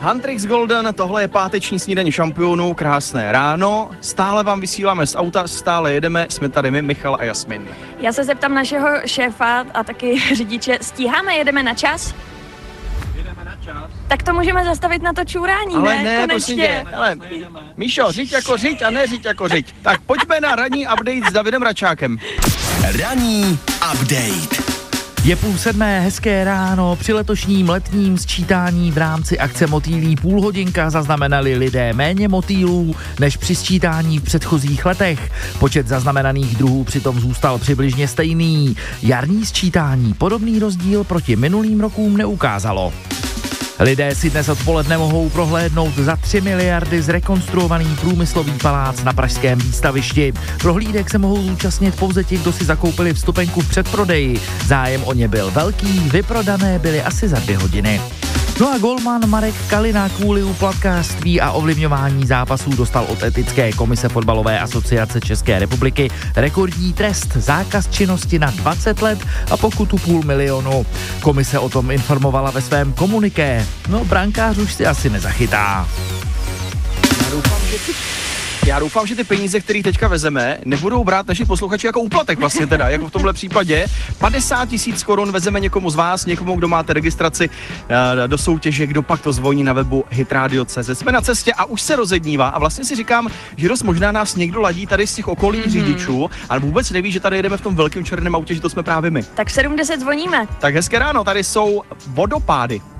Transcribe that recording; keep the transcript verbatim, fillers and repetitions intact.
Huntrix Golden, tohle je páteční snídaně šampionů, krásné ráno. Stále vám vysíláme z auta, stále jedeme, jsme tady my, Michal a Jasmin. Já se zeptám našeho šéfa a taky řidiče, stíháme, jedeme na čas? Jedeme na čas. Tak to můžeme zastavit na to čurání, ale ne? ne, prosím tě, ale Míšo, řiď jako řiď a ne řiď jako řiď. Tak pojďme na ranní update s Davidem Račákem. Ranní update. Je půl sedmé, hezké ráno, při letošním letním sčítání v rámci akce Motýlí půlhodinka zaznamenali lidé méně motýlů než při sčítání v předchozích letech. Počet zaznamenaných druhů přitom zůstal přibližně stejný. Jarní sčítání podobný rozdíl proti minulým rokům neukázalo. Lidé si dnes odpoledne mohou prohlédnout za tři miliardy zrekonstruovaný průmyslový palác na pražském výstavišti. Prohlídek se mohou zúčastnit pouze ti, kdo si zakoupili vstupenku v předprodeji. Zájem o ně byl velký, vyprodané byly asi za dvě hodiny. No a golman Marek Kalina kvůli úplatkářství a ovlivňování zápasů dostal od etické komise fotbalové asociace České republiky rekordní trest, zákaz činnosti na dvacet let a pokutu půl milionu. Komise o tom informovala ve svém komuniké. No, brankář už si asi nezachytá. Já doufám, že ty, já doufám, že ty peníze, které teďka vezeme, nebudou brát naši posluchači jako úplatek vlastně teda, jako v tomhle případě. padesát tisíc korun vezeme někomu z vás, někomu, kdo máte registraci uh, do soutěže, kdo pak to zvoní na webu hitradio tečka cé zet. Jsme na cestě a už se rozednívá a vlastně si říkám, že dost možná nás někdo ladí tady z těch okolních mm-hmm. řidičů, ale vůbec neví, že tady jedeme v tom velkém černém autě, že to jsme právě my. Tak v sedm deset zvoníme. Tak hezké ráno, tady jsou vodopády.